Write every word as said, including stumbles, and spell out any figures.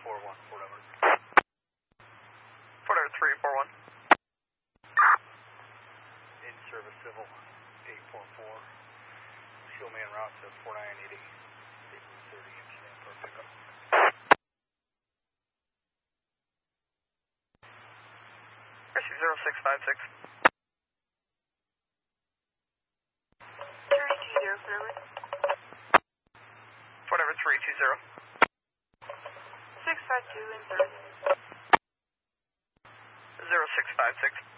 four one, Fort Edward. Fort Edward three four one. In service civil, eight four four. Fuel man route to four nine eighty. thirty inch stand for pickup. zero six five six. three two zero, Fort Edward. Fort Edward three two zero. six five two in service. zero six five six.